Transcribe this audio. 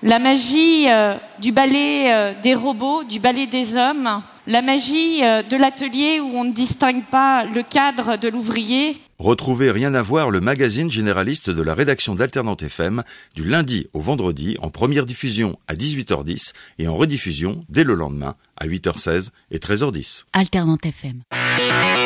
La magie du ballet des robots, du ballet des hommes, la magie de l'atelier où on ne distingue pas le cadre de l'ouvrier. Retrouvez Rien à voir, le magazine généraliste de la rédaction d'Alternante FM, du lundi au vendredi, en première diffusion à 18h10 et en rediffusion dès le lendemain à 8h16 et 13h10. Alternante FM.